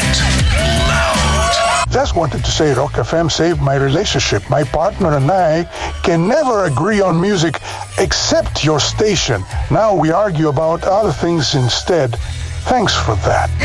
Get loud. Just wanted to say Rock FM saved my relationship. My partner and I can never agree on music except your station. Now we argue about other things instead. Thanks for that.